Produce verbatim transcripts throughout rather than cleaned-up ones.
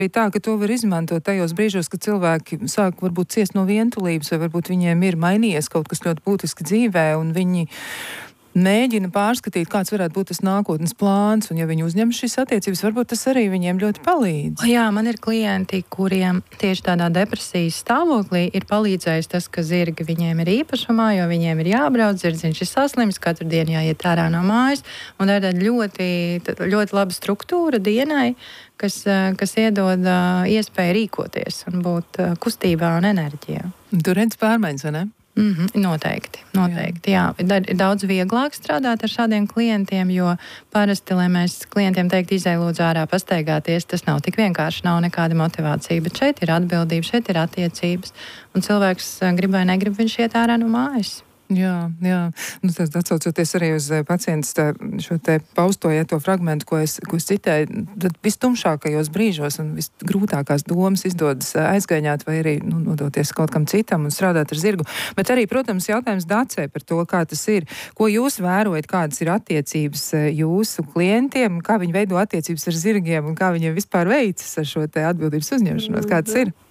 bija tā, ka to var izmantot tajos brīžos, kad cilvēki sāk varbūt ciest no vientulības, vai varbūt viņiem ir mainījies kaut kas ļoti būtiski dzīvē, un viņi mēģina pārskatīt, kāds varētu būt tas nākotnes plāns, un ja viņi uzņem šīs attiecības, varbūt tas arī viņiem ļoti palīdz. Jā, man ir klienti, kuriem tieši tādā depresijas stāvoklī ir palīdzējis tas, ka zirgi viņiem ir īpašumā, jo viņiem ir jābrauc, zirdziņš ir saslims, katru dienu jāiet ārā no mājas, un tā ir tāda ļoti, ļoti laba struktūra dienai, kas, kas iedod iespēju rīkoties un būt kustībā un enerģijā. Tu redz pārmaiņas, vai ne? Mm-hmm, noteikti, noteikti, jā. jā. Ir daudz vieglāk strādāt ar šādiem klientiem, jo parasti, lai mēs klientiem teikt, izej lūdzu ārā pastaigāties, tas nav tik vienkārši, nav nekāda motivācija, bet šeit ir atbildība, šeit ir attiecības, un cilvēks grib vai negrib, viņš iet ārā no mājas. Jā, jā. Nu, tas atsaucoties arī uz pacients tā, šo te pausto, ja to fragmentu, ko es, ko es citēju, tad vistumšākajos brīžos un visgrūtākās domas izdodas aizgaiņāt vai arī nu, nodoties kaut kam citam un strādāt ar zirgu. Bet arī, protams, jautājums Dacei par to, kā tas ir. Ko jūs vērojat, kādas ir attiecības jūsu klientiem, kā viņi veido attiecības ar zirgiem un kā viņiem vispār veicas ar šo te atbildības uzņemšanos? Kā tas ir?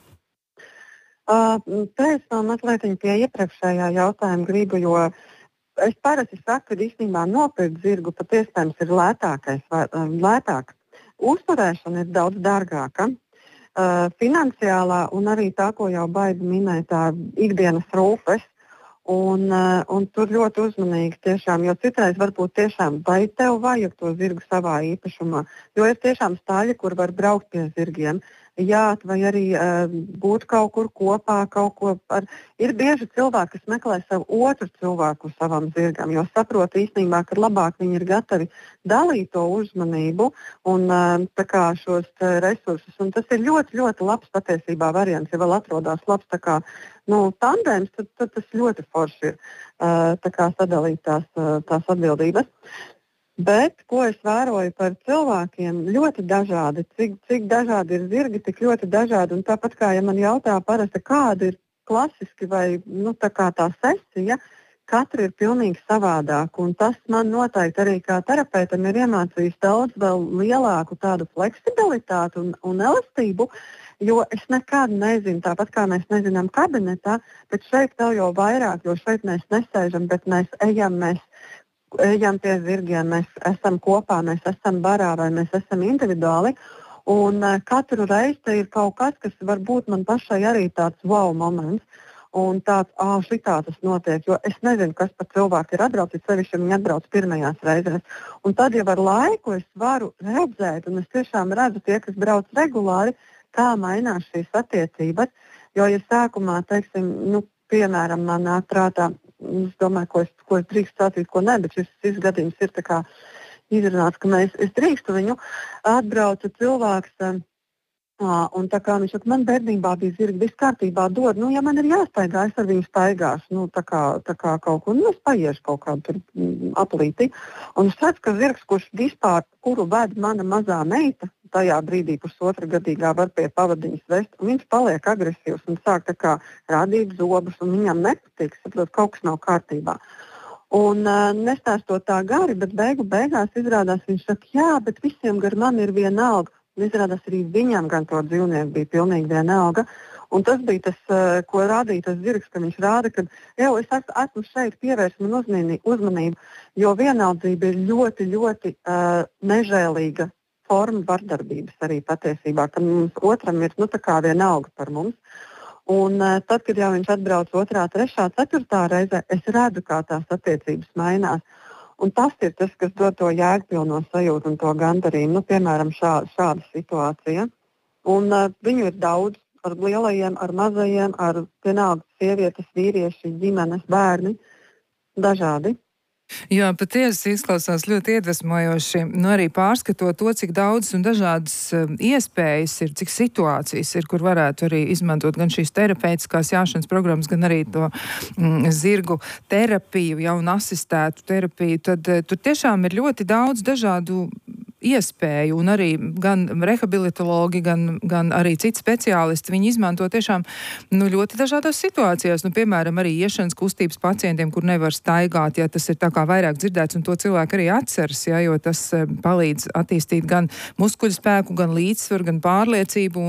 Uh, te es vēl mazliet pie iepriekšējā jautājuma gribu, jo es parasti saku, ka īstenībā nopirkt zirgu pat iespējams ir lētākais, vai, lētāk. Uzturēšana ir daudz dārgāka, uh, finansiālā un arī tā, ko jau Baiba minēja, tā ikdienas rūpes. Un, uh, un tur ļoti uzmanīgi tiešām, jo citreiz varbūt tiešām vai tev vajag to zirgu savā īpašumā, jo ir tiešām stāļi, kur var braukt pie zirgiem. Jā, vai arī uh, būt kaut kur kopā, kaut ko ar... Ir bieži cilvēki, kas meklē savu otru cilvēku savam zirgam, jo saprot īstenībā, ka labāk viņi ir gatavi dalīt to uzmanību un uh, tā kā šos uh, resursus. Un tas ir ļoti, ļoti labs patiesībā variants, ja vēl atrodas labs tā kā, nu, tandēms, tad, tad tas ļoti forši ir uh, tā kā sadalīt tās, uh, tās atbildības. Bet, ko es vēroju par cilvēkiem, ļoti dažādi. Cik, cik dažādi ir zirgi, tik ļoti dažādi. Un tāpat kā, ja man jautā parasti, kāda ir klasiski vai nu, tā kā tā sesija, katra ir pilnīgi savādāka. Un tas man noteikti arī kā terapeitam ir iemācījis daudz vēl lielāku tādu fleksibilitāti un, un elastību, jo es nekad nezinu, tāpat kā mēs nezinām kabinetā, bet šeit vēl jau vairāk, jo šeit mēs nesēžam, bet mēs ejam, mēs ejam pie zirgiem, mēs esam kopā, mēs esam barā vai mēs esam individuāli. Un uh, katru reizi te ir kaut kas, kas varbūt man pašai arī tāds wow moments. Un tāds, ah, šitā tas notiek, jo es nezinu, kas par cilvēku ir atbraucis, sevišķi, ja viņi atbrauc pirmajās reizēs. Un tad jau ar laiku es varu redzēt, un es tiešām redzu tie, kas brauc regulāri, kā mainās šīs attiecības. Jo, ja sākumā, teiksim, nu, piemēram, man nāk prātā, es domāju, ko es, ko es drīkstu stāstīt, ko ne, bet šis, šis gadījums ir tā kā izrunāts, ka mēs, es drīkstu viņu, atbrauca cilvēks, un tā kā viņš saka, man bērnībā bija zirgi, viss kārtībā dod, nu, ja man ir jāstaigā, es ar viņu staigāšu, nu, tā kā, tā kā kaut ko, nu, es paiešu kaut kādu tur aplīti. Un es redzu, ka zirgs, kurš vispār, kuru ved mana mazā meita, tajā brīdī pusotra gadīgā var pie pavadiņas vest, un viņš paliek agresīvs un sāk tā kā rādīt zobus, un viņam nepatīk, saprot, kaut kas nav kārtībā. Un uh, nestāstot tā gari, bet beigu beigās izrādās, viņš saka, jā, bet visiem gar mani ir vienalga. Un izrādās arī viņam gan to dzīvnieku bija pilnīgi vienalga. Un tas bija tas, uh, ko rādīja tas zirgs, ka viņš rāda, ka jau es esmu šeit, pievērst man uzmanību, jo vienaldzība ir ļoti, ļoti uh, nežēlīga forma vardarbības arī patiesībā, ka mums otram ir nu, tā kā vienalga par mums. Un uh, tad, kad jau viņš atbrauc otrā, trešā, ceturtā reizē, es redzu, kā tās attiecības mainās. Un tas ir tas, kas dod to jēgpilno sajūtu un to gandarījumu. Nu, piemēram, šā, šāda situācija. Un uh, viņu ir daudz, ar lielajiem, ar mazajiem, ar vienalga sievietes, vīrieši, ģimenes, bērni, dažādi. Jā, patiesi izklausās ļoti iedvesmojoši, nu arī pārskatot to, cik daudz un dažādas uh, iespējas ir, cik situācijas ir, kur varētu arī izmantot gan šīs terapeitiskās jāšanas programmas, gan arī to mm, zirgu terapiju, ja un asistētu terapiju, tad uh, tur tiešām ir ļoti daudz dažādu iespēju, un arī gan rehabilitologi, gan, gan arī citi speciālisti, viņi izmanto tiešām nu, ļoti dažādās situācijās. Nu, piemēram, arī iešanas kustības pacientiem, kur nevar staigāt, ja tas ir tā kā vairāk dzirdēts, un to cilvēku arī atceras, ja, jo tas palīdz attīstīt gan muskuļu spēku, gan līdzsvaru, gan pārliecību.